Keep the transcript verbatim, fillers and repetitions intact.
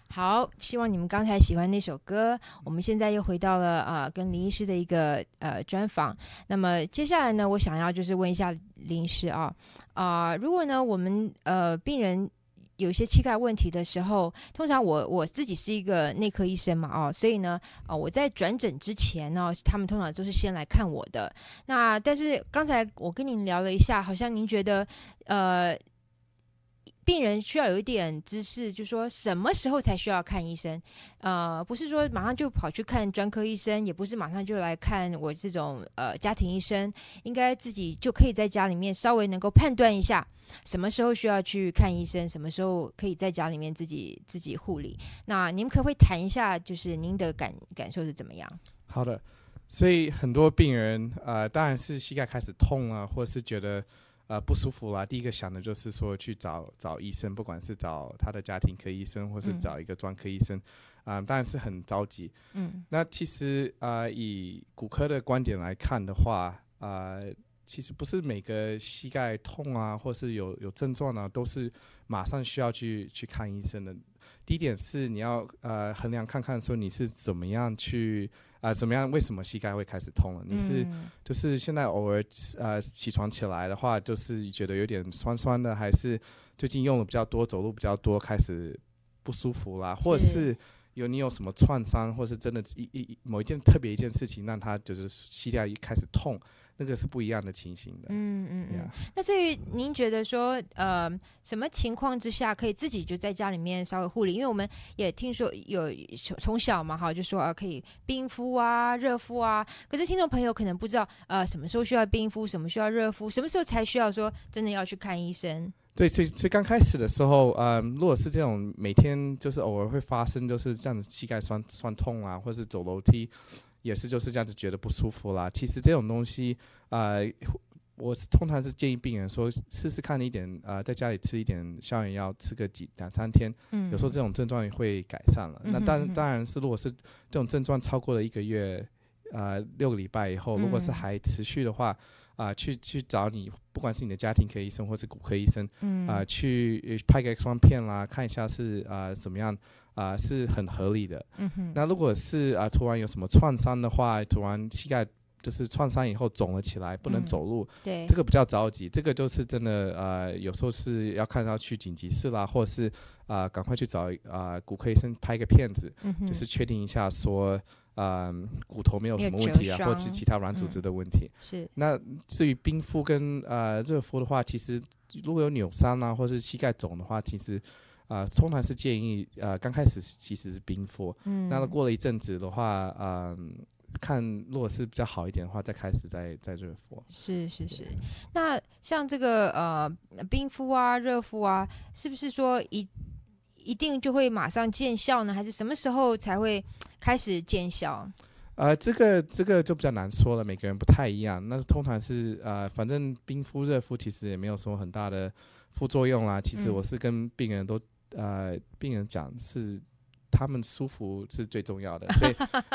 好，希望你们刚才喜欢那首歌。我们现在又回到了呃跟林医师的一个呃专访。那么接下来呢，我想要就是问一下林医师啊，啊、呃，如果呢我们呃病人有一些膝盖问题的时候，通常我我自己是一个内科医生嘛，哦，所以呢，呃，我在转诊之前呢，他们通常都是先来看我的。那但是刚才我跟您聊了一下，好像您觉得呃。病人需要有一点知识，就是说什么时候才需要看医生，呃，不是说马上就跑去看专科医生，也不是马上就来看我这种呃家庭医生，应该自己就可以在家里面稍微能够判断一下，什么时候需要去看医生，什么时候可以在家里面自己自己护理。那您可不可以谈一下，就是您的感感受是怎么样？ 好的，所以很多病人呃，当然是膝盖开始痛啊，或是觉得呃不舒服啦，第一个想的就是说去找找医生，不管是找他的家庭科医生，或是找一个专科医生，啊、嗯呃，当然是很着急。嗯，那其实呃，以骨科的观点来看的话，呃，其实不是每个膝盖痛啊，或是有有症状啊，都是马上需要去去看医生的。第一点是你要呃衡量看看说你是怎么样去啊、呃、怎么样为什么膝盖会开始痛了？你是、嗯、就是现在偶尔呃起床起来的话，就是觉得有点酸酸的，还是最近用的比较多，走路比较多，开始不舒服啦，或者是有你有什么创伤，或是真的一一某一件特别一件事情让他就是膝盖一开始痛。那个是不一样的情形的。 嗯嗯嗯。Yeah. 那所以您觉得说，呃，什么情况之下可以自己就在家里面稍微护理？因为我们也听说有从小嘛，哈，就说啊可以冰敷啊、热敷啊。可是听众朋友可能不知道，呃，什么时候需要冰敷，什么需要热敷，什么时候才需要说真的要去看医生？ 对，所以所以刚开始的时候，呃，如果是这种每天就是偶尔会发生，就是这样子膝盖酸酸痛啊，或是走楼梯。也是就是这样子觉得不舒服啦。其实这种东西，呃，我是通常是建议病人说试试看一点，呃，在家里吃一点消炎药，吃个几两三天，嗯，有时候这种症状会改善了。嗯、那当当然是如果是这种症状超过了一个月，呃，六个礼拜以后，如果是还持续的话，啊、呃，去去找你，不管是你的家庭科医生或是骨科医生，嗯，啊、呃，去拍个 X 光片啦，看一下是啊、呃、怎么样。啊、呃，是很合理的。嗯哼。那如果是啊、呃，突然有什么创伤的话，突然膝盖就是创伤以后肿了起来，不能走路，嗯、对，这个比较着急。这个就是真的呃，有时候是要看到去紧急室啦，或者是啊、呃，赶快去找啊、呃、骨科医生拍个片子，嗯、就是确定一下说。呃，骨头没有什么问题啊，或者是其他软组织的问题。嗯、是。那至于冰敷跟呃热敷的话，其实如果有扭伤啊，或是膝盖肿的话，其实。呃，通常是建议呃刚开始其实是冰敷，嗯，那过了一阵子的话，呃，看如果是比较好一点的话，再开始再再热敷。 是是是。那像这个呃冰敷啊、热敷啊，是不是说一一定就会马上见效呢？还是什么时候才会开始见效？ 呃，这个这个就比较难说了，每个人不太一样。那通常是呃，反正冰敷、热敷其实也没有什么很大的副作用啦。其实我是跟病人都。呃，病人讲是他们舒服是最重要的，所以